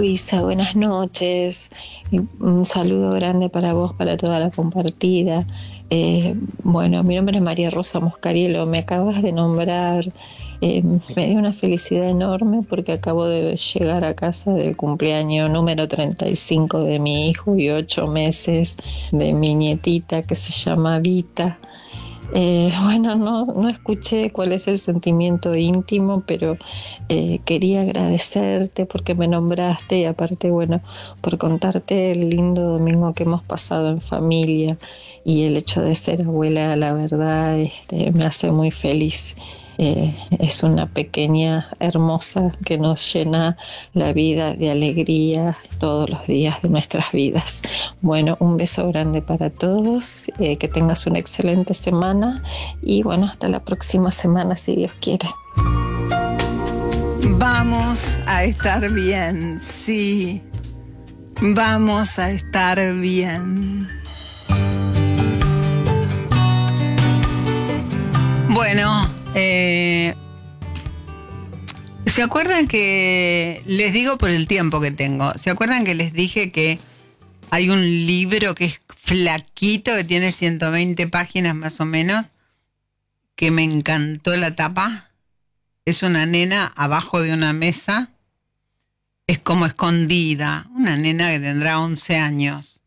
Luisa, buenas noches. Un saludo grande para vos, para toda la compartida. Bueno, mi nombre es María Rosa Moscarielo, me acabas de nombrar. Me dio una felicidad enorme porque acabo de llegar a casa del cumpleaños número 35 de mi hijo y 8 meses de mi nietita que se llama Vita. Bueno, no escuché cuál es el sentimiento íntimo, pero quería agradecerte porque me nombraste y aparte, bueno, por contarte el lindo domingo que hemos pasado en familia y el hecho de ser abuela, la verdad, me hace muy feliz. Es una pequeña hermosa que nos llena la vida de alegría todos los días de nuestras vidas. Bueno, un beso grande para todos, que tengas una excelente semana y bueno, hasta la próxima semana si Dios quiere. Vamos a estar bien, sí, vamos a estar bien. Bueno, ¿se acuerdan que les digo por el tiempo que tengo? ¿Se acuerdan que les dije que hay un libro que es flaquito, que tiene 120 páginas más o menos, que me encantó la tapa? Es una nena abajo de una mesa, es como escondida, una nena que tendrá 11 años.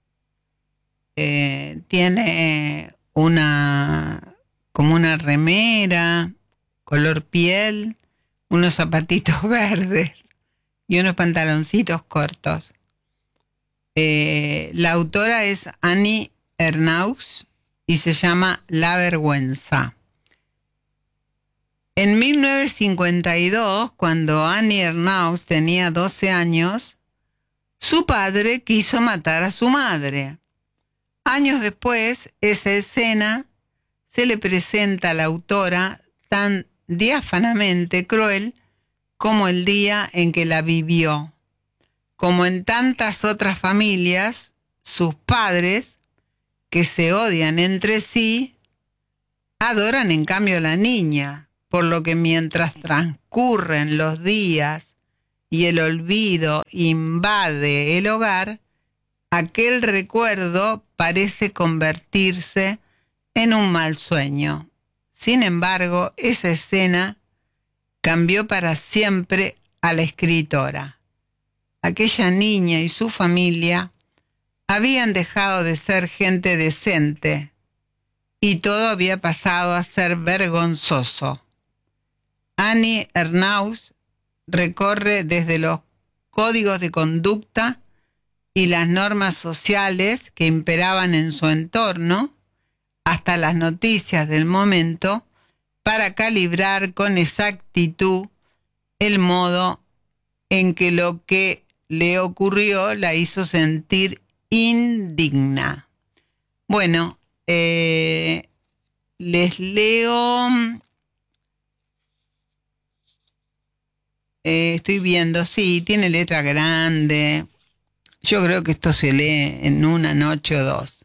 Tiene como una remera, color piel, unos zapatitos verdes y unos pantaloncitos cortos. La autora es Annie Ernaux y se llama La vergüenza. En 1952, cuando Annie Ernaux tenía 12 años, su padre quiso matar a su madre. Años después, esa escena se le presenta a la autora tan diáfanamente cruel como el día en que la vivió. Como en tantas otras familias, sus padres, que se odian entre sí, adoran en cambio a la niña, por lo que mientras transcurren los días y el olvido invade el hogar, aquel recuerdo parece convertirse en un mal sueño. Sin embargo, esa escena cambió para siempre a la escritora. Aquella niña y su familia habían dejado de ser gente decente y todo había pasado a ser vergonzoso. Annie Ernaux recorre desde los códigos de conducta y las normas sociales que imperaban en su entorno hasta las noticias del momento para calibrar con exactitud el modo en que lo que le ocurrió la hizo sentir indigna. Bueno, les leo, estoy viendo, sí, tiene letra grande. Yo creo que esto se lee en una noche o dos.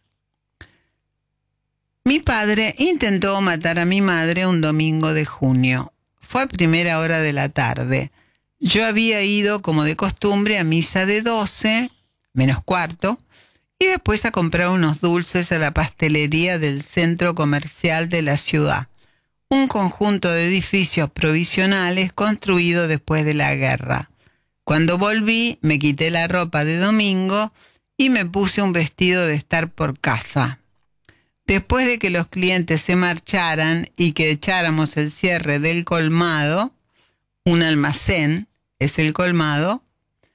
Mi padre intentó matar a mi madre un domingo de junio. Fue a primera hora de la tarde. Yo había ido, como de costumbre, a misa de 12, menos cuarto, y después a comprar unos dulces a la pastelería del centro comercial de la ciudad, un conjunto de edificios provisionales construido después de la guerra. Cuando volví, me quité la ropa de domingo y me puse un vestido de estar por casa. Después de que los clientes se marcharan y que echáramos el cierre del colmado, un almacén es el colmado,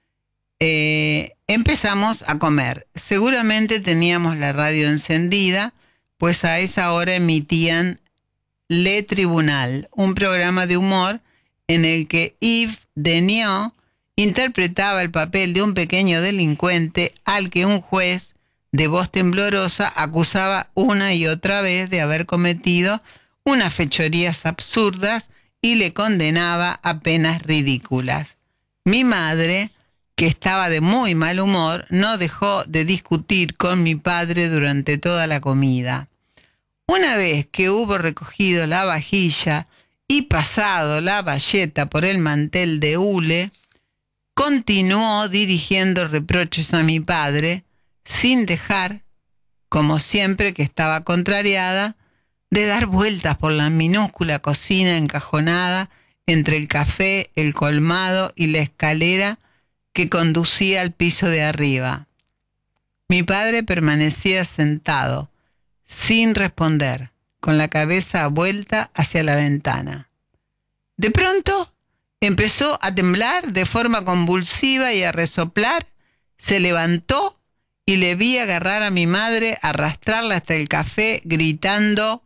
empezamos a comer. Seguramente teníamos la radio encendida, pues a esa hora emitían Le Tribunal, un programa de humor en el que Yves Deniau interpretaba el papel de un pequeño delincuente al que un juez de voz temblorosa acusaba una y otra vez de haber cometido unas fechorías absurdas y le condenaba a penas ridículas. Mi madre, que estaba de muy mal humor, no dejó de discutir con mi padre durante toda la comida. Una vez que hubo recogido la vajilla y pasado la bayeta por el mantel de hule, continuó dirigiendo reproches a mi padre, sin dejar, como siempre que estaba contrariada, de dar vueltas por la minúscula cocina encajonada entre el café, el colmado y la escalera que conducía al piso de arriba. Mi padre permanecía sentado, sin responder, con la cabeza vuelta hacia la ventana. De pronto empezó a temblar de forma convulsiva y a resoplar, se levantó y le vi agarrar a mi madre, arrastrarla hasta el café, gritando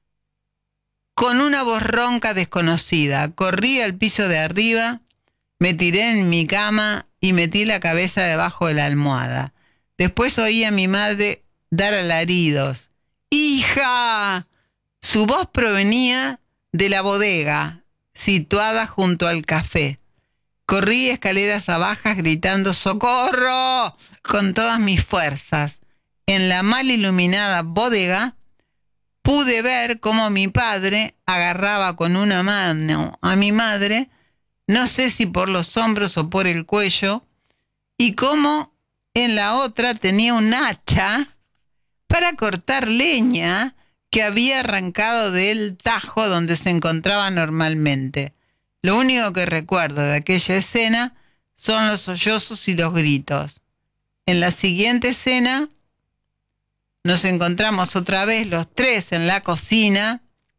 con una voz ronca desconocida. Corrí al piso de arriba, me tiré en mi cama y metí la cabeza debajo de la almohada. Después oí a mi madre dar alaridos. ¡Hija! Su voz provenía de la bodega, situada junto al café. Corrí escaleras abajo gritando ¡socorro! Con todas mis fuerzas. En la mal iluminada bodega pude ver cómo mi padre agarraba con una mano a mi madre, no sé si por los hombros o por el cuello, y cómo en la otra tenía un hacha para cortar leña que había arrancado del tajo donde se encontraba normalmente. Lo único que recuerdo de aquella escena son los sollozos y los gritos. En la siguiente escena nos encontramos otra vez los tres en la cocina,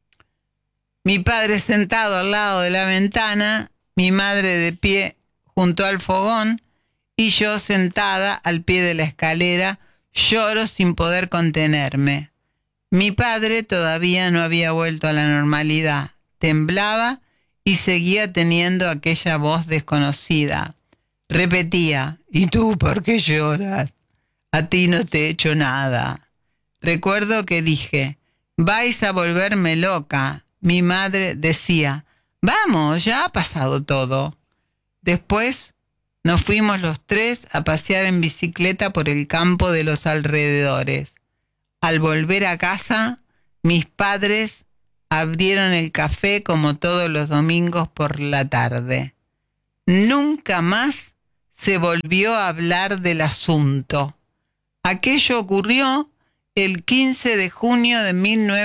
mi padre sentado al lado de la ventana, mi madre de pie junto al fogón y yo sentada al pie de la escalera, lloro sin poder contenerme. Mi padre todavía no había vuelto a la normalidad, temblaba y seguía teniendo aquella voz desconocida. Repetía, ¿y tú por qué lloras? A ti no te he hecho nada. Recuerdo que dije, vais a volverme loca. Mi madre decía, vamos, ya ha pasado todo. Después nos fuimos los tres a pasear en bicicleta por el campo de los alrededores. Al volver a casa, mis padres abrieron el café como todos los domingos por la tarde. Nunca más se volvió a hablar del asunto. Aquello ocurrió el 15 de junio de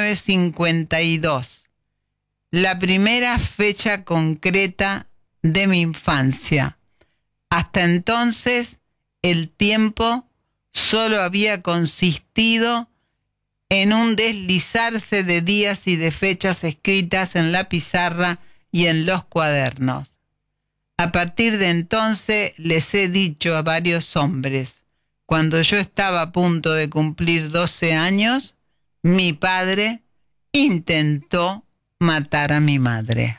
1952, la primera fecha concreta de mi infancia. Hasta entonces, el tiempo solo había consistido en un deslizarse de días y de fechas escritas en la pizarra y en los cuadernos. A partir de entonces les he dicho a varios hombres, cuando yo estaba a punto de cumplir 12 años, mi padre intentó matar a mi madre.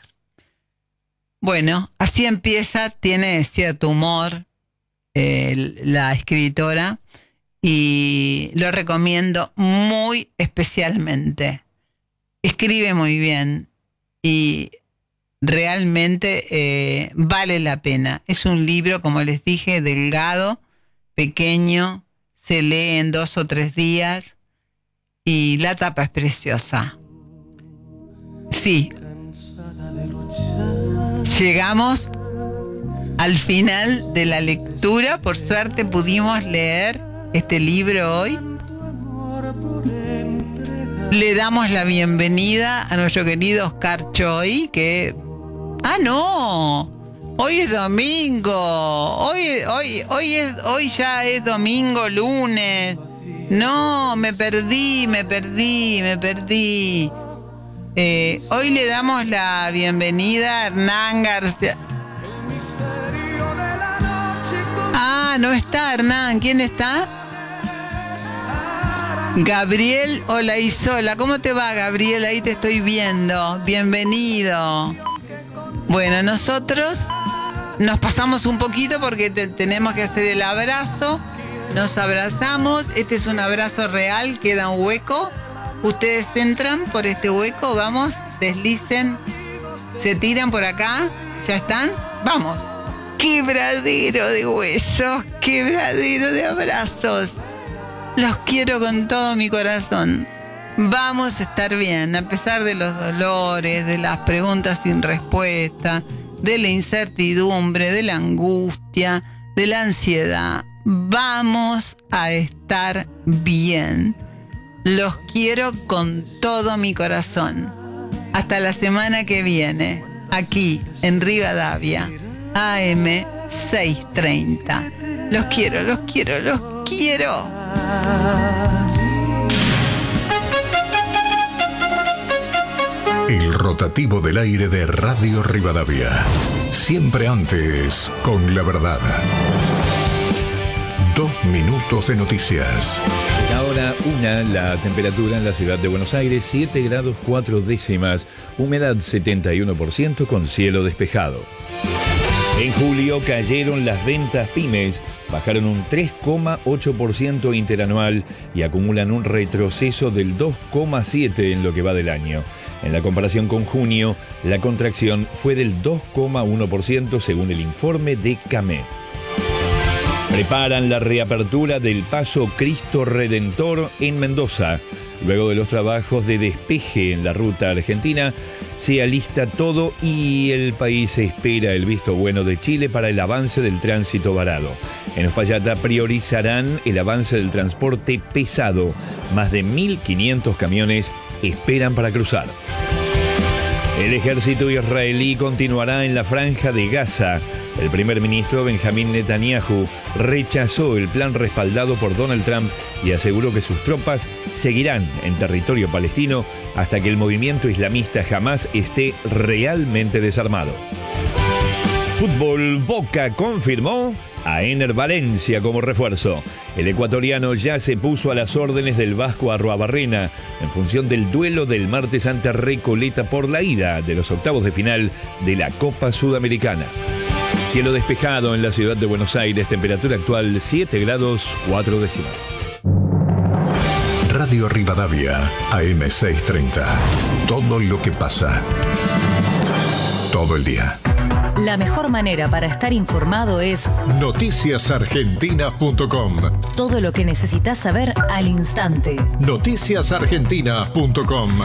Bueno, así empieza, tiene cierto humor la escritora y lo recomiendo muy especialmente. Escribe muy bien y realmente vale la pena. Es un libro, como les dije, delgado, pequeño, se lee en 2 o 3 días y la tapa es preciosa. Sí, llegamos al final de la lectura. Por suerte pudimos leer este libro hoy. Le damos la bienvenida a nuestro querido Oscar Choi, que... ¡Ah, no! Hoy es domingo. Hoy ya es domingo, lunes. No, me perdí. Hoy le damos la bienvenida a Hernán García. Ah, no está Hernán. ¿Quién está? Gabriel Olaizola. ¿Cómo te va, Gabriel? Ahí te estoy viendo. Bienvenido. Bueno, nosotros nos pasamos un poquito porque tenemos que hacer el abrazo. Nos abrazamos. Este es un abrazo real. Queda un hueco. Ustedes entran por este hueco. Vamos, deslicen. Se tiran por acá. ¿Ya están? Vamos. Quebradero de huesos. Quebradero de abrazos. Los quiero con todo mi corazón. Vamos a estar bien, a pesar de los dolores, de las preguntas sin respuesta, de la incertidumbre, de la angustia, de la ansiedad. Vamos a estar bien. Los quiero con todo mi corazón. Hasta la semana que viene, aquí en Rivadavia, AM 630. Los quiero, los quiero, los quiero. El rotativo del aire de Radio Rivadavia. Siempre antes, con la verdad. 2 minutos de noticias. Ahora 1, la temperatura en la ciudad de Buenos Aires, 7 grados 4 décimas, humedad 71% con cielo despejado. En julio cayeron las ventas pymes, bajaron un 3,8% interanual y acumulan un retroceso del 2,7% en lo que va del año. En la comparación con junio, la contracción fue del 2,1% según el informe de CAME. Preparan la reapertura del Paso Cristo Redentor en Mendoza. Luego de los trabajos de despeje en la ruta argentina, se alista todo y el país espera el visto bueno de Chile para el avance del tránsito varado. En Uspallata priorizarán el avance del transporte pesado. Más de 1.500 camiones esperan para cruzar. El ejército israelí continuará en la franja de Gaza. El primer ministro Benjamín Netanyahu rechazó el plan respaldado por Donald Trump y aseguró que sus tropas seguirán en territorio palestino hasta que el movimiento islamista Hamás esté realmente desarmado. Fútbol, Boca confirmó a Ener Valencia como refuerzo. El ecuatoriano ya se puso a las órdenes del Vasco Arruabarrena en función del duelo del martes ante Recoleta por la ida de los octavos de final de la Copa Sudamericana. Cielo despejado en la ciudad de Buenos Aires, temperatura actual 7 grados 4 décimas. Radio Rivadavia, AM 630. Todo lo que pasa. Todo el día. La mejor manera para estar informado es noticiasargentinas.com. Todo lo que necesitas saber al instante. Noticiasargentinas.com.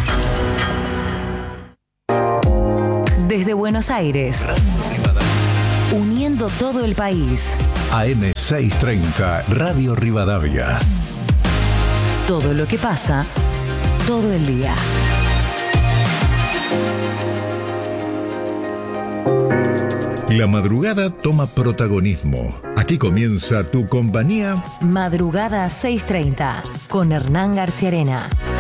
Desde Buenos Aires, uniendo todo el país. AM 630, Radio Rivadavia. Todo lo que pasa, todo el día. La madrugada toma protagonismo. Aquí comienza tu compañía. Madrugada 630 con Hernán Garciarena.